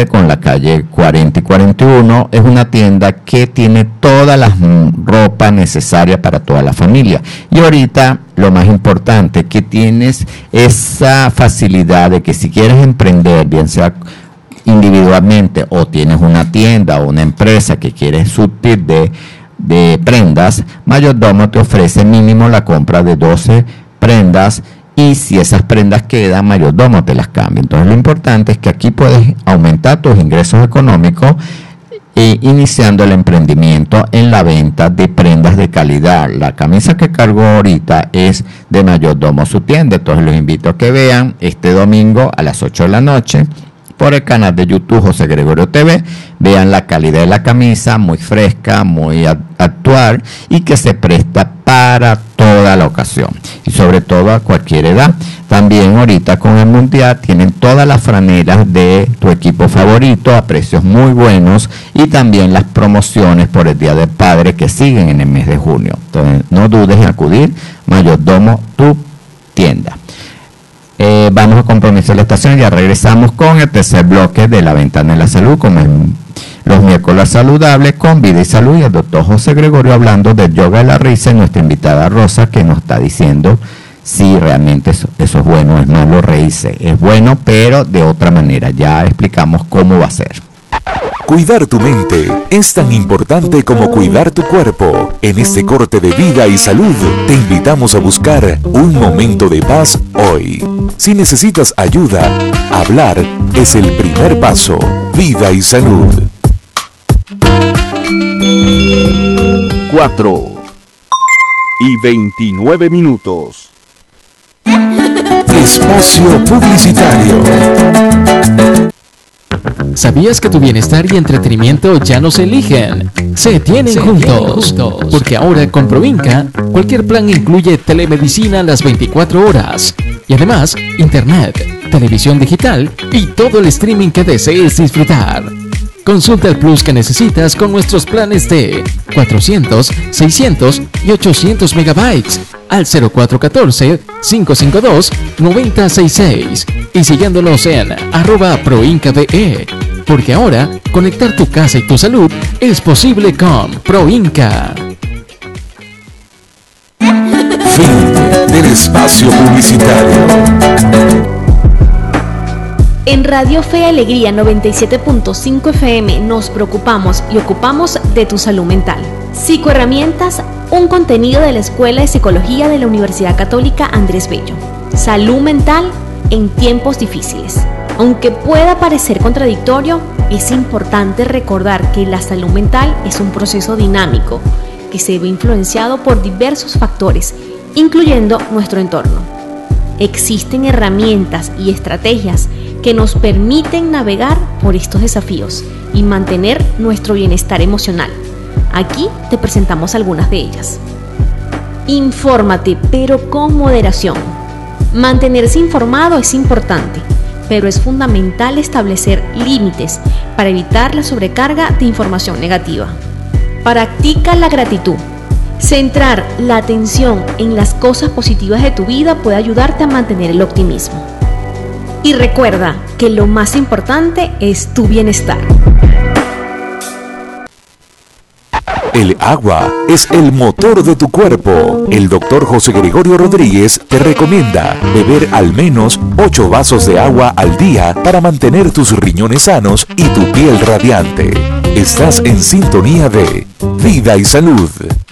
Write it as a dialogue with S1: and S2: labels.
S1: divide con la calle 40 y 41. Es una tienda que tiene todas las ropa necesaria para toda la familia. Y ahorita lo más importante, que tienes esa facilidad de que si quieres emprender, bien sea individualmente o tienes una tienda o una empresa que quieres surtir de prendas, Mayordomo te ofrece mínimo la compra de 12 prendas, y si esas prendas quedan, Mayordomo te las cambia. Entonces lo importante es que aquí puedes aumentar tus ingresos económicos iniciando el emprendimiento en la venta de prendas de calidad. La camisa que cargo ahorita es de Mayordomo, su tienda. Entonces los invito a que vean este domingo a las 8 de la noche por el canal de YouTube José Gregorio TV. Vean la calidad de la camisa, muy fresca, muy actual, y que se presta para toda la ocasión y sobre todo a cualquier edad. También ahorita con el Mundial tienen todas las franelas de tu equipo favorito a precios muy buenos, y también las promociones por el Día del Padre que siguen en el mes de junio. Entonces no dudes en acudir. Mayordomo, tu tienda. Vamos a compromiso de la estación. Ya regresamos con el tercer bloque de La Ventana de la Salud, como en los miércoles saludables, con Vida y Salud, y el doctor José Gregorio hablando del yoga de la risa, y nuestra invitada Rosa, que nos está diciendo si realmente eso es bueno, es malo reírse. Es bueno, pero de otra manera. Ya explicamos cómo va a ser.
S2: Cuidar tu mente es tan importante como cuidar tu cuerpo. En este corte de Vida y Salud, te invitamos a buscar un momento de paz hoy. Si necesitas ayuda, hablar es el primer paso. Vida y Salud.
S3: 4:29.
S2: Espacio publicitario.
S4: ¿Sabías que tu bienestar y entretenimiento ya no se eligen? Se tienen juntos. Porque ahora con Proinca, cualquier plan incluye telemedicina las 24 horas. Y además, internet, televisión digital y todo el streaming que desees disfrutar. Consulta el plus que necesitas con nuestros planes de 400, 600 y 800 megabytes al 0414-552-9066 y siguiéndonos en @ProIncaDE, porque ahora conectar tu casa y tu salud es posible con Proinca.
S2: Fin del espacio publicitario.
S5: En Radio Fe y Alegría 97.5 FM nos preocupamos y ocupamos de tu salud mental. Psicoherramientas, un contenido de la Escuela de Psicología de la Universidad Católica Andrés Bello. Salud mental en tiempos difíciles. Aunque pueda parecer contradictorio, es importante recordar que la salud mental es un proceso dinámico que se ve influenciado por diversos factores, incluyendo nuestro entorno. Existen herramientas y estrategias que nos permiten navegar por estos desafíos y mantener nuestro bienestar emocional. Aquí te presentamos algunas de ellas. Infórmate, pero con moderación. Mantenerse informado es importante, pero es fundamental establecer límites para evitar la sobrecarga de información negativa. Practica la gratitud. Centrar la atención en las cosas positivas de tu vida puede ayudarte a mantener el optimismo. Y recuerda que lo más importante es tu bienestar.
S2: El agua es el motor de tu cuerpo. El doctor José Gregorio Rodríguez te recomienda beber al menos 8 vasos de agua al día para mantener tus riñones sanos y tu piel radiante. Estás en sintonía de Vida y Salud.